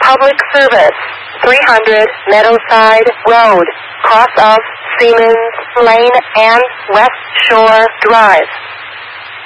Public Service, 300 Meadowside Road, cross of Siemens Lane and West Shore Drive.